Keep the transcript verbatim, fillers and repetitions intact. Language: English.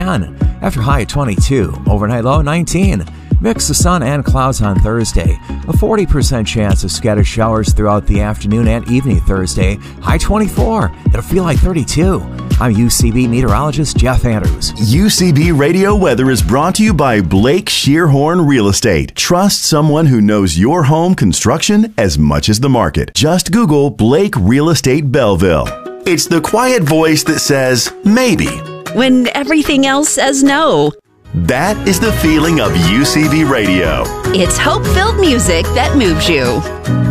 After high at twenty-two, overnight low nineteen. Mix of sun and clouds on Thursday. A forty percent chance of scattered showers throughout the afternoon and evening Thursday. High twenty-four. It'll feel like thirty-two. I'm U C B meteorologist Jeff Andrews. U C B Radio Weather is brought to you by Blake Shearhorn Real Estate. Trust someone who knows your home construction as much as the market. Just Google Blake Real Estate Belleville. It's the quiet voice that says maybe when everything else says no. That is the feeling of U C B Radio. It's hope-filled music that moves you.